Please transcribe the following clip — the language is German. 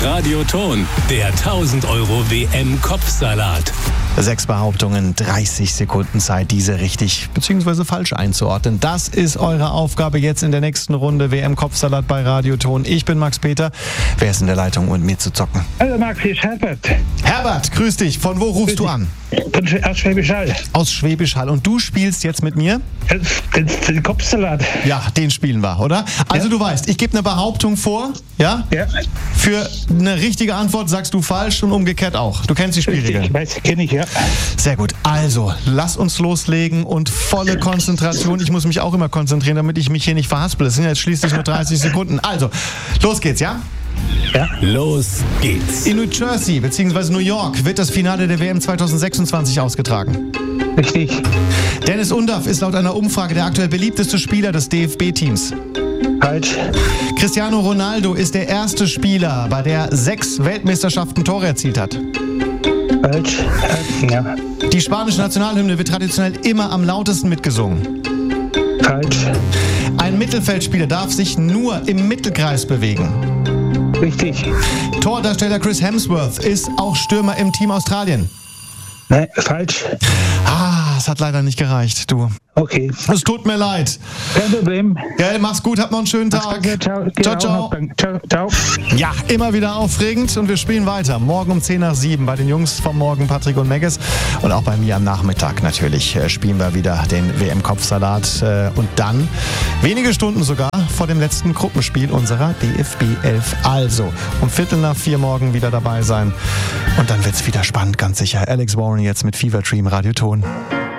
Radioton, der 1000 Euro WM-Kopfsalat. 6 Behauptungen, 30 Sekunden Zeit, diese richtig bzw. falsch einzuordnen. Das ist eure Aufgabe jetzt in der nächsten Runde WM-Kopfsalat bei Radioton. Ich bin Max Peter. Wer ist in der Leitung und mir zu zocken? Hallo Max, hier ist Herbert. Herbert, grüß dich. Von wo rufst du an? Aus Schwäbisch Hall. Aus Schwäbisch Hall. Und du spielst jetzt mit mir? Den Kopfsalat. Ja, den spielen wir, oder? Also du weißt, ich gebe eine Behauptung vor, ja? Ja. Für eine richtige Antwort sagst du falsch und umgekehrt auch. Du kennst die Spielregeln. Ich weiß, kenne ich, ja. Sehr gut. Also, lass uns loslegen und volle Konzentration. Ich muss mich auch immer konzentrieren, damit ich mich hier nicht verhaspel. Es sind jetzt schließlich nur 30 Sekunden. Also, los geht's, ja? Ja. Los geht's. In New Jersey bzw. New York wird das Finale der WM 2026 ausgetragen. Richtig. Dennis Undaff ist laut einer Umfrage der aktuell beliebteste Spieler des DFB-Teams. Falsch. Cristiano Ronaldo ist der erste Spieler, bei der 6 Weltmeisterschaften Tore erzielt hat. Falsch. Ja. Die spanische Nationalhymne wird traditionell immer am lautesten mitgesungen. Falsch. Ein Mittelfeldspieler darf sich nur im Mittelkreis bewegen. Richtig. Tordarsteller Chris Hemsworth ist auch Stürmer im Team Australien. Nein, falsch. Es hat leider nicht gereicht, du. Okay. Es tut mir leid. Kein Problem. Gell, mach's gut, habt noch einen schönen Tag. Ciao. Ciao, ciao. Ciao. Ja, immer wieder aufregend und wir spielen weiter. Morgen um 10 nach 7 bei den Jungs vom Morgen, Patrick und Megges. Und auch bei mir am Nachmittag natürlich spielen wir wieder den WM-Kopfsalat. Und dann, wenige Stunden sogar, vor dem letzten Gruppenspiel unserer DFB 11. Also, um 3:45 morgen wieder dabei sein. Und dann wird's wieder spannend, ganz sicher. Alex Warren jetzt mit Fever Dream Radioton.